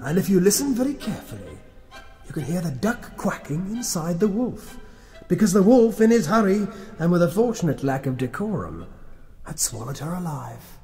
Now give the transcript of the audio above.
And if you listen very carefully, you can hear the duck quacking inside the wolf, because the wolf, in his hurry and with a fortunate lack of decorum, had swallowed her alive.